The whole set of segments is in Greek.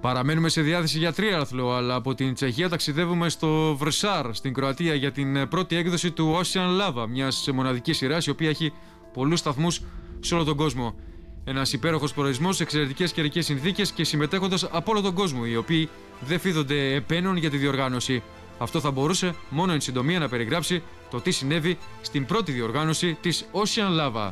Παραμένουμε σε διάθεση για τρίαθλο, αλλά από την Τσεχία ταξιδεύουμε στο Βρσάρ, στην Κροατία, για την πρώτη έκδοση του Ocean Lava, μιας μοναδικής σειράς η οποία έχει πολλούς σταθμούς σε όλο τον κόσμο. Ένας υπέροχος προορισμός, εξαιρετικές καιρικές συνθήκες και συμμετέχοντες από όλο τον κόσμο, οι οποίοι δεν φίδονται επένων για τη διοργάνωση. Αυτό θα μπορούσε μόνο εν συντομία να περιγράψει το τι συνέβη στην πρώτη διοργάνωση της Ocean Lava.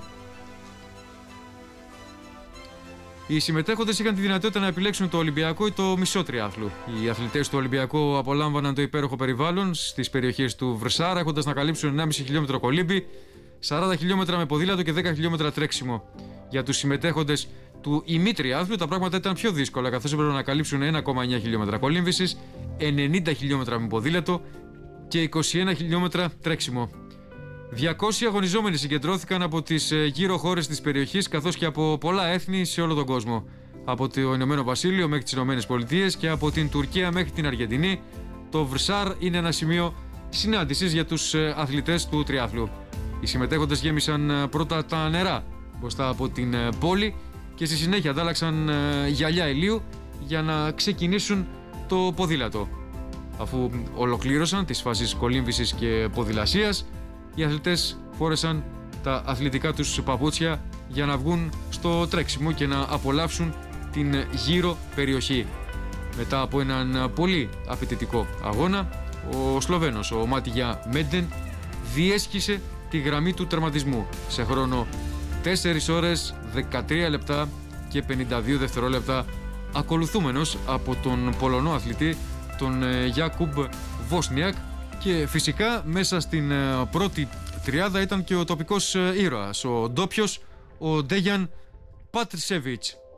Οι συμμετέχοντες είχαν τη δυνατότητα να επιλέξουν το Ολυμπιακό ή το μισό τριάθλου. Οι αθλητές του Ολυμπιακού απολάμβαναν το υπέροχο περιβάλλον στις περιοχές του Βρσάρ, έχοντας να καλύψουν 1,5 χιλιόμετρο κολύμπι, 40 χιλιόμετρα με ποδήλατο και 10 χιλιόμετρα τρέξιμο. Για τους συμμετέχοντες του ημιτριάθλου τα πράγματα ήταν πιο δύσκολα, καθώς έπρεπε να καλύψουν 1,9 χιλιόμετρα κολύμβησης, 90 χιλιόμετρα με ποδήλατο και 21 χιλιόμετρα τρέξιμο. 200 αγωνιζόμενοι συγκεντρώθηκαν από τις γύρω χώρες της περιοχής, καθώς και από πολλά έθνη σε όλο τον κόσμο. Από το Ηνωμένο Βασίλειο μέχρι τις Ηνωμένες Πολιτείες και από την Τουρκία μέχρι την Αργεντινή, το Βρσάρ είναι ένα σημείο συνάντησης για τους αθλητές του τριάθλου. Οι συμμετέχοντες γέμισαν πρώτα τα νερά μπροστά από την πόλη και στη συνέχεια αντάλλαξαν γυαλιά ηλίου για να ξεκινήσουν το ποδήλατο. Αφού ολοκλήρωσαν τις φάσεις κολύμβησης και ποδηλασίας, οι αθλητές φόρεσαν τα αθλητικά τους παπούτσια για να βγουν στο τρέξιμο και να απολαύσουν την γύρω περιοχή. Μετά από έναν πολύ απαιτητικό αγώνα, ο Σλοβαίνος, ο Μάτιγια Μέντεν, διέσχισε τη γραμμή του τερματισμού σε χρόνο 4 ώρες, 13 λεπτά και 52 δευτερόλεπτα, ακολουθούμενος από τον Πολωνό αθλητή, τον Γιάκουμπ Βόσνιακ, και φυσικά μέσα στην πρώτη τριάδα ήταν και ο τοπικός ήρωας, ο ντόπιος, ο Ντέγιαν Πατρισέβιτς.